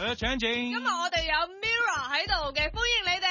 係啊，請。今日我哋有 Mirror 喺度嘅，歡迎你哋。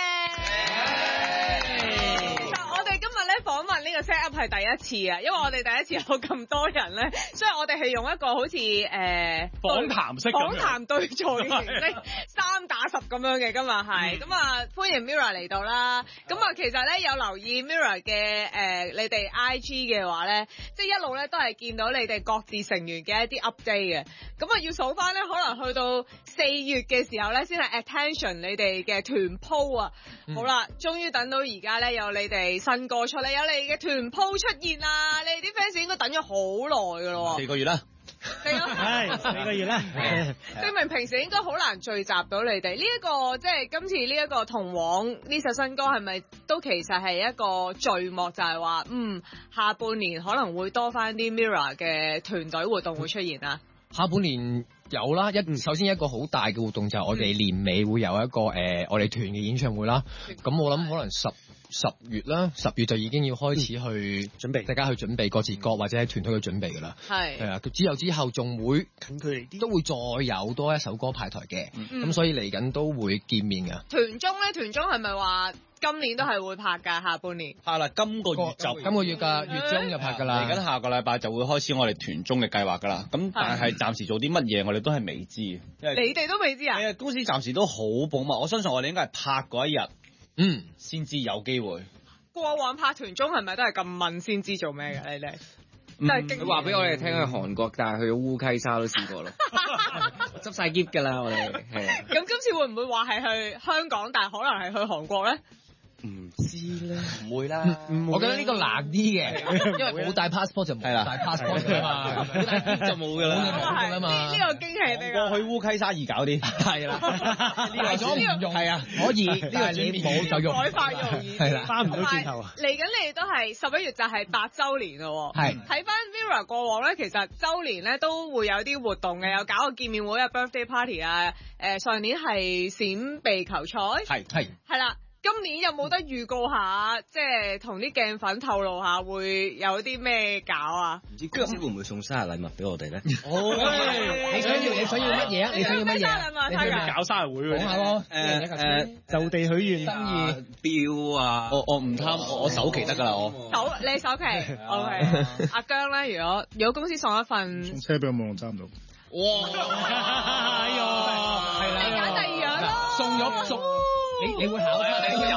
我哋今日咧訪問呢個 set up 係第一次啊，因為我哋第一次有咁多人咧，所以我哋係用一個好似訪談式訪談對座嘅形式，3打10咁樣嘅。今日係咁啊，歡迎 Mirror 嚟到啦。咁啊，其實咧有留意 Mirror 嘅你哋 IG 嘅話咧，即係一路咧都係見到你哋各自成員嘅一啲 update 嘅。咁啊，要數翻咧，可能去到4月嘅時候咧，先係 attention 你哋嘅團 po 啊。好啦，終於等到而家咧，有你哋新歌出嚟，有你嘅團 po 出現啦！你哋啲 fans 應該等咗好耐噶咯。 4個月啦。 係4個月啦。 證明平時應該好難聚集到你哋。呢一個即係今次呢一個同往呢首新歌係咪都其實係一個序幕，就係話下半年可能會多翻啲 Mirror 嘅團隊活動會出現啊？ 下半年有啦，首先一個好大嘅活動就係我哋年尾會有一個我哋團嘅演唱會啦。咁我諗可能十月啦，10月就已經要開始去準備，大家去準備各自各或者喺團隊去準備噶啦。係啊，之後仲會近距離啲，都會再有多一首歌派台嘅。咁所以嚟緊都會見面噶。 團中係咪話今年都係會拍㗎？下半年拍啦，今個月㗎， 月中就拍㗎啦。 嚟緊下個禮拜就會開始我哋團中嘅計劃㗎啦。咁但係暫時做啲乜嘢，我哋都係未知嘅。 你哋都未知啊？ 公司暫時都好保密。我相信我哋應該係拍嗰一日，先知有機會。 過往拍團中係咪都係咁問先知做咩嘅？你哋？ 佢話俾我哋聽去韓國，但係去烏溪沙都試過咯，執晒篋㗎啦，我哋係。 咁今次會唔會話係去香港，但係可能係去韓國咧？ 唔知咧， 唔會啦。 我覺得呢個難啲嘅，因為冇帶 passport 就冇帶 passport 㗎嘛， 就冇㗎啦。 呢個驚喜嚟㗎。 過去烏溪沙易搞啲，係啦。 為咗唔用係啊，可以呢個你冇就用。 改發容易， 係啦，翻唔到轉頭啊！ 嚟緊你哋都係11月就係8週年咯。 係睇翻 Mirror 過往咧，其實週年咧都會有啲活動嘅，有搞個見面會啊、birthday party 啊。上年係閃避球賽，係啦。今年有冇得預告下，即係同啲鏡粉透露下會有啲咩搞啊？ 唔知公司會唔會送生日禮物俾我哋咧？ 你想要乜嘢啊？你想要乜嘢？ 你搞生日會講下咯。 就地許願， 生意表啊！ 我唔貪，我首期得㗎啦， 你首期 OK。阿姜咧，如果公司送一份送車俾我冇揸唔到。 哇！係啦， 你揀第二樣咯。 送。你會考翻？你會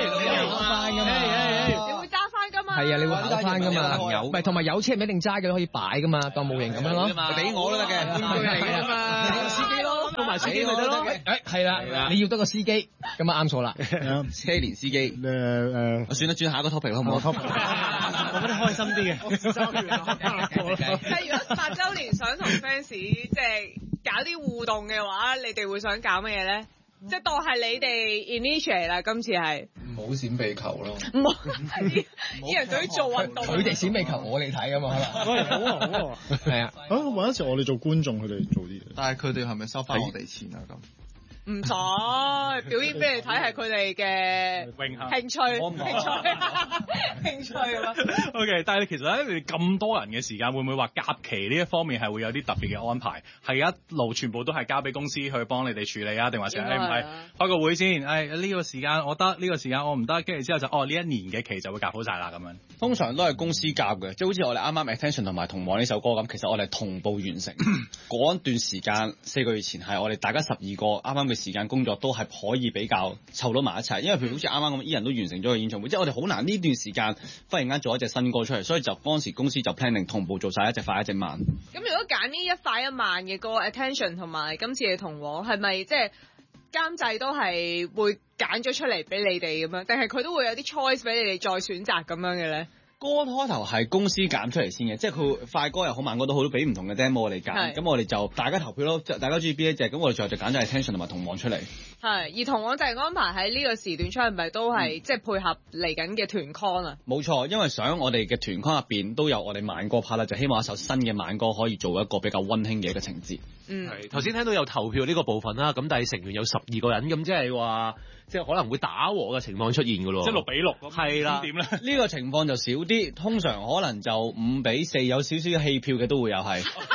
揸翻㗎嘛？ 係啊，你會考翻㗎嘛？唔係，同埋有車唔一定揸嘅都可以擺㗎嘛，當模型咁樣咯。 俾我都得嘅，玩具嚟㗎嘛。 你個司機咯，放埋司機咪得咯。係啦，你要得個司機，咁啊啱錯啦。 車連司機。我算啦，轉下一個 topic 好唔好？ 我覺得開心啲嘅。 係如果8週年想同 fans 即係搞啲互動嘅話，你哋會想搞乜嘢咧？即係當係你哋 initiate 啦，今次係唔好閃避球咯， 唔好啲人對於做運動， 佢哋閃避球，我哋睇㗎嘛，可能好啊， 係啊， 揾一次我哋做觀眾，佢哋做啲嘢， 但係佢哋係咪收翻我哋錢啊？咁唔使表演俾你睇，係佢哋嘅興趣，興趣啦。 OK， 但係其實咧，你哋咁多人嘅時間，會唔會話夾期呢一方面係會有啲特別嘅安排？係一路全部都係交俾公司去幫你哋處理啊？定話唔係開個會先？呢個時間我得，呢個時間我唔得，跟住之後就呢一年嘅期就會夾好晒啦咁樣。 通常都係公司夾嘅，即係好似我哋啱啱 Attention 同埋同往呢首歌咁，其實我哋同步完成嗰一段時間4個月前係我哋大家12個啱啱嘅時間工作都係可以比較湊到埋一齊，因為譬如好似啱啱咁，Ian 都完成咗個演唱會，即係我哋好難呢段時間忽然間做一隻新歌出嚟，所以就嗰陣時公司就 planning 同步做晒一隻快一隻慢。 咁如果揀呢一快一慢嘅歌 Attention 同埋今次嘅同往，係咪即係監製都係會揀咗出嚟俾你哋咁樣，定係佢都會有啲 choice 俾你哋再選擇咁樣嘅咧？ 歌開頭係公司揀出嚟先嘅，即係佢快歌又好慢歌都好，都俾唔同嘅 demo 我哋揀，咁我哋就大家投票咯，大家中意邊一隻，咁我哋最後就揀咗 Attention 同埋同往出嚟。 係，而同往就係安排喺呢個時段出，係咪都係即係配合嚟緊嘅團 con 啊？ 冇錯，因為想我哋嘅團 con 入邊都有我哋慢歌拍啦，就希望一首新嘅慢歌可以做一個比較溫馨嘅一個情節。 係頭先聽到有投票呢個部分啦，咁但係成員有12個人，咁即係話即係可能會打和嘅情況出現㗎咯， 即係6-6咁。 係啦， 點咧？ 呢個情況就少啲，通常可能就5-4，有少少棄票嘅都會有係。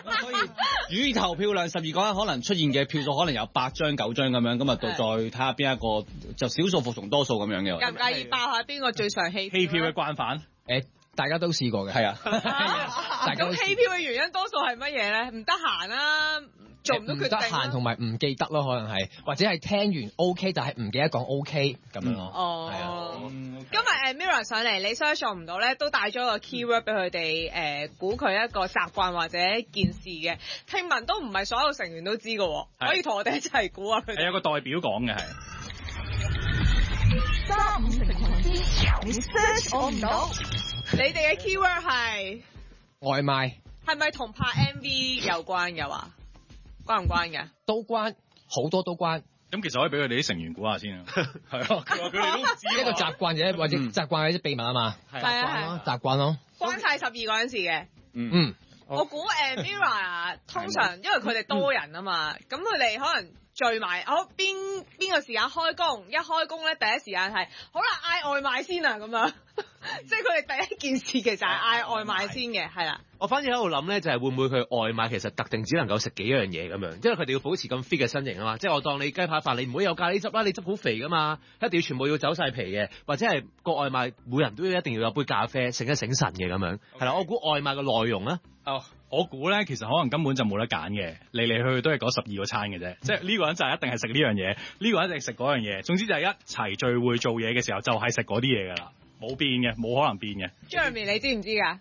所以主投票量12個人可能出現嘅票數可能有8張9張咁樣，咁啊到再睇下邊一個就少數服從多數咁樣嘅。 介唔介意爆下邊個最常棄棄票嘅慣犯？ 大家都試過嘅。 係啊。 咁棄票嘅原因多數係乜嘢咧？唔得閒啦，做唔到決定啦。 唔得閒同埋唔記得咯，可能係或者係聽完 OK，但係唔記得講 OK 咁樣咯。 哦。今日Mirror 上嚟，你 search 唔到咧，都帶咗個 keyword 俾佢哋估佢一個習慣或者件事嘅。聽聞都唔係所有成員都知嘅喎，可以同我哋一齊估啊！佢哋係有個代表講嘅係。 3、5成狂之，你 search 我唔到。 你哋嘅 keyword 係外賣， 係咪同拍 MV 有關嘅話？關唔關嘅？ 都關，好多都關。 咁其實可以俾佢哋啲成員估下先啊。係啊，佢哋都唔知一個習慣者或者習慣或者秘密啊嘛。 係啊習慣咯。 關晒12個人事嘅。 嗯。 我估Mirror 通常因為佢哋多人啊嘛，咁佢哋可能聚埋，邊個時間開工？一開工咧，第一時間係好啦，嗌外賣先啊咁樣。即係佢哋第一件事其實係嗌外賣先嘅，係啦。 我反而喺度諗咧，就係會唔會佢外賣其實特定只能夠食幾樣嘢咁樣，因為佢哋要保持咁 fit 嘅身形啊嘛。即係我當你雞扒飯，你唔會有咖喱汁啦，你汁好肥噶嘛，一定要全部要走晒皮嘅，或者係個外賣每人都一定要有杯咖啡，醒一醒神嘅咁樣。係啦，我估外賣嘅內容咧。 我估咧，其實可能根本就冇得揀嘅，嚟嚟去去都係嗰12個餐嘅啫。即係呢個人就係一定係食呢樣嘢，呢個人一定係食嗰樣嘢。總之就係一齊聚會做嘢嘅時候，就係食嗰啲嘢㗎啦，冇變嘅，冇可能變嘅。 Jeremy 你知唔知㗎？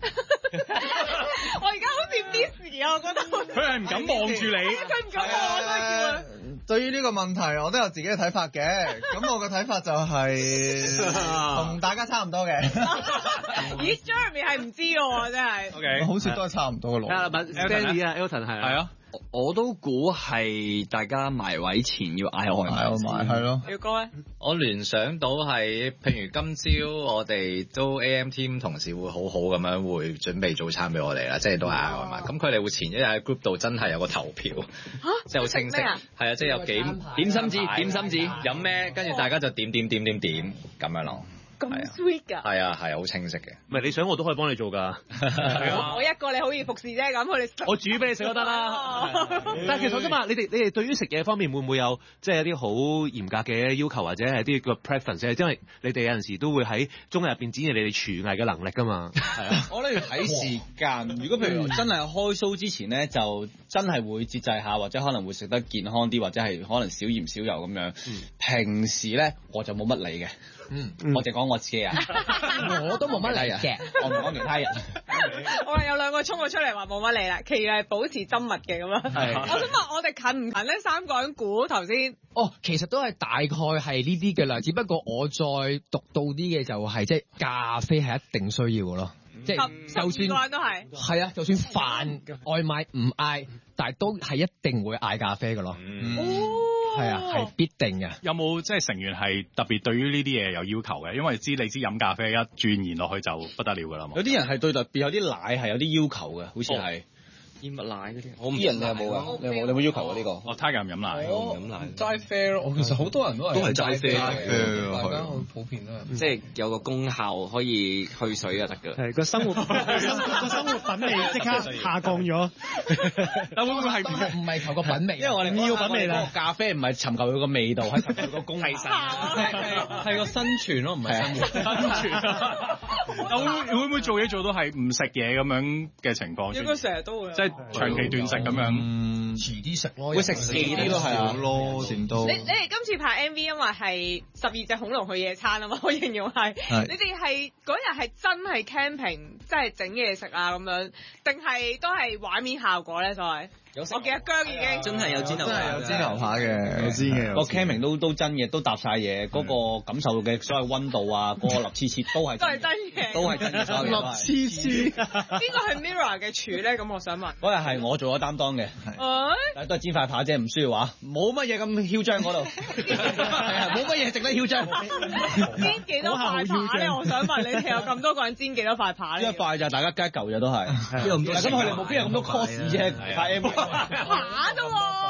我而家好似 miss 啊，我覺得佢係唔敢望住你， 佢唔敢望我都叫佢。 對於呢個問題，我都有自己嘅睇法嘅。咁我嘅睇法就係同大家差唔多嘅。 咦 ，Jeremy 係唔知喎，真係。 OK，好似都係差唔多嘅咯。 Stanley 啊 ，Elton 係啊。 我都估係大家埋位前要嗌外賣， 係咯。 耀哥咧， 我聯想到係，譬如今朝我哋都 AM team 同事會好好咁樣會準備早餐俾我哋啦，即係都係嗌外賣。咁佢哋會前一日喺 group 度真係有個投票，即係好清晰。係啊，即係有點心紙飲咩，跟住大家就點咁樣咯。 咁 sweet 㗎？ 係啊，好清晰嘅。 唔係你想我都可以幫你做㗎。 我一個你好易服侍啫，咁佢哋我煮俾你食都得啦。但係其實我想問你哋對於食嘢方面會唔會有即係一啲好嚴格嘅要求，或者係啲個 preference？因為你哋有陣時都會喺綜藝入邊展現你哋廚藝嘅能力㗎嘛。係啊， 我咧要睇時間。如果譬如真係開 show 之前咧，就真係會節制下，或者可能會食得健康啲，或者係可能少鹽少油咁樣。平時咧我就冇乜理嘅。我淨講我自己啊， 我都冇乜理嘅， 我唔講其他人。 我係有2個衝咗出嚟話冇乜理啦，其餘係保持親密嘅咁樣。我想問我哋近唔近呢？3個人估頭先。 其實都係大概係呢啲嘅啦，只不過我再讀到啲嘅就係即係咖啡係一定需要嘅咯，即係就算個人都係。 係啊，就算飯外賣唔嗌，但係都係一定會嗌咖啡嘅咯。係啊，係必定嘅。 有冇即係成員係特別對於呢啲嘢有要求嘅？因為你知飲咖啡一轉延落去就不得了㗎啦嘛。 有啲人係對特別有啲奶係有啲要求嘅，好似係燕麥奶嗰啲。 我唔知人哋有冇啊？你有冇要求啊？呢個 Tiger唔飲奶， 我唔飲奶，齋啡咯。其實好多人都係齋啡， 大家好普遍啦。 即係有個功效可以去水就得㗎。 係個生活品味即刻下降咗。 但會唔會係唔係求個品味？ 因為我哋要品味啦。咖啡唔係尋求佢個味道，係尋求佢個功效。 係個生存咯，唔係生活。 生存。會唔會做嘢做到係唔食嘢咁樣嘅情況？ 應該成日都會。 即係長期斷食咁樣。 遲啲食咯。 會食幾啲都係啊。 咯，點都。 你哋今次拍 MV 因為係12隻恐龍去野餐啊嘛，我形容係。你哋係嗰日係真係 camping，即係整嘢食啊咁樣，定係都係畫面效果咧？所謂。我記得姜已經真係有煎牛排， 有煎牛排嘅，有煎嘅。 個 camping 都真嘅，都搭晒嘢，嗰個感受嘅所謂溫度啊，嗰個立黐黐都係真嘅， 都係真嘅。 立黐黐。 邊個係 Mirror 嘅廚咧？咁我想問。 嗰日係我做咗擔當嘅，但係都係煎塊扒啫，唔需要話，冇乜嘢咁囂張嗰度，冇乜嘢值得囂張。 煎幾多塊扒咧？我想問你哋有咁多個人煎幾多塊扒咧？ 一塊就大家加一嚿就都係。咁佢哋冇邊有咁多 course 啫，拍 MV。 扒啫喎，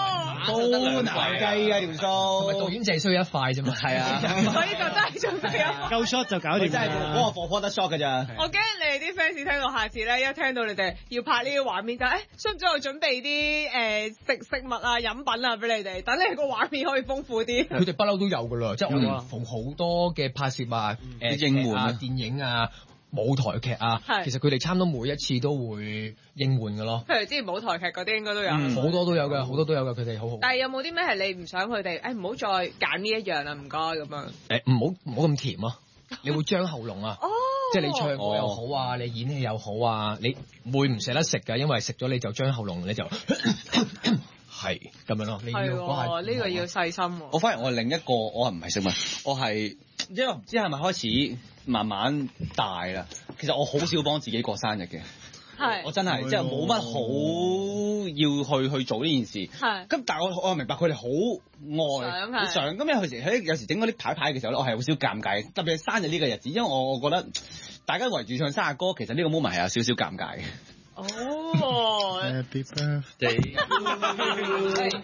都難計㗎條數。 導演淨係需要一塊啫嘛。 係啊， 所以就真係準備啊， 夠 shot 就搞掂。 真係嗰個 for shot 㗎咋。 我驚你哋啲 fans 聽到下次咧，一聽到你哋要拍呢啲畫面就需唔需要準備啲食物啊、飲品啊俾你哋，等你個畫面可以豐富啲。 佢哋不嬲都有㗎啦，即係我哋逢好多嘅拍攝啊、應援啊、電影啊、舞台劇啊，其實佢哋差唔多每一次都會應援㗎咯。 譬如之前舞台劇嗰啲應該都有， 好多都有㗎，好多都有㗎，佢哋好好。 但係有冇啲咩係你唔想佢哋唔好再揀呢一樣啦？唔該咁樣。 唔好咁甜咯，你會張喉嚨啊。即係你唱歌又好啊，你演戲又好啊，你會唔捨得食㗎，因為食咗你就張喉嚨，你就係咁樣咯。你要呢個要細心喎。 我反而我另一個我唔係食物，我係因為唔知係咪開始慢慢大啦。其實我好少幫自己過生日嘅。我真係即係冇乜好要去做呢件事。咁但係我明白佢哋好愛，好想。咁有時整嗰啲牌嘅時候咧，我係好少尷尬，特別係生日呢個日子，因為我覺得大家圍住唱生日歌，其實呢個 moment 係有少少尷尬嘅。 哦。 Happy birthday